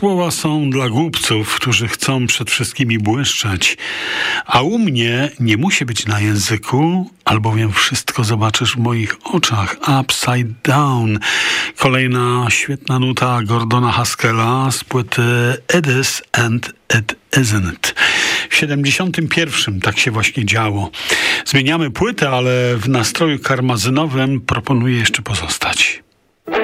Słowa są dla głupców, którzy chcą przed wszystkimi błyszczeć, a u mnie nie musi być na języku, albowiem wszystko zobaczysz w moich oczach. Upside Down. Kolejna świetna nuta Gordona Haskella z płyty It Is and It Isn't. W 71 tak się właśnie działo. Zmieniamy płytę, ale w nastroju karmazynowym proponuję jeszcze pozostać.